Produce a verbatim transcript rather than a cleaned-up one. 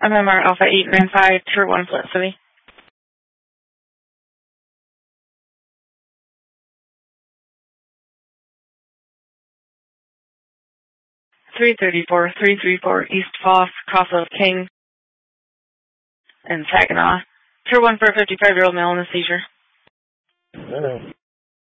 M M R Alpha eight nine five, Tier one, Flint City. three thirty-four, three thirty-four East Foss, Castle of King, in Saginaw. Tier one for a fifty-five-year-old male in a seizure. Hello.